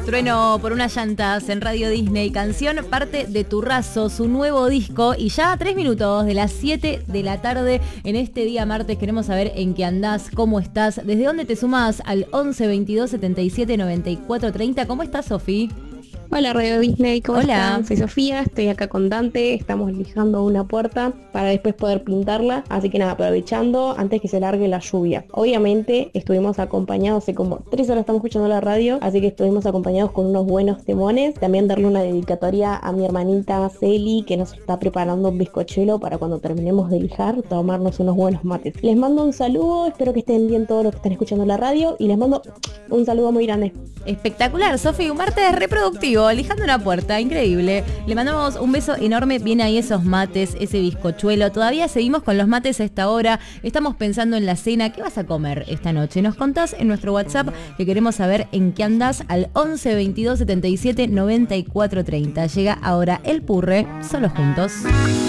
Trueno por unas llantas en Radio Disney, canción parte de Turrazo, su nuevo disco, y ya a 3 minutos de las 7 de la tarde en este día martes queremos saber en qué andás, cómo estás, desde dónde te sumás al 11 22 77 94 30. ¿Cómo estás, Sofi? Hola Radio Disney, ¿cómo Hola. están? Soy Sofía, estoy acá con Dante, estamos lijando una puerta para después poder pintarla, así que nada, aprovechando antes que se largue la lluvia. Obviamente estuvimos acompañados, hace como 3 horas estamos escuchando la radio, así que estuvimos acompañados con unos buenos temones. También darle una dedicatoria a mi hermanita Celi, que nos está preparando un bizcochuelo para cuando terminemos de lijar, tomarnos unos buenos mates. Les mando un saludo, espero que estén bien todos los que están escuchando la radio y les mando un saludo muy grande. Espectacular, Sofi, un martes reproductivo, lijando una puerta, increíble. Le mandamos un beso enorme, bien ahí esos mates, ese bizcochuelo. Todavía seguimos con los mates a esta hora, estamos pensando en la cena. ¿Qué vas a comer esta noche? Nos contás en nuestro WhatsApp, que queremos saber en qué andás, al 11 22 77 94 30. Llega ahora El Purre, solo juntos.